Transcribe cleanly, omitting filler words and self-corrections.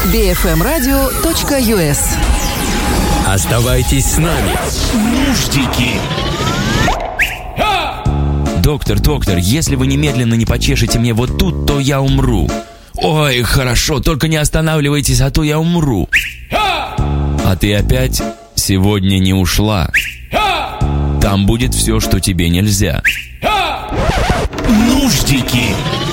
bfmradio.us. Оставайтесь с нами. Нуждики. Доктор, если вы немедленно не почешете мне вот тут, то я умру. Ой, хорошо, только не останавливайтесь, а то я умру. А ты опять сегодня не ушла. Там будет все, что тебе нельзя. Нуждики.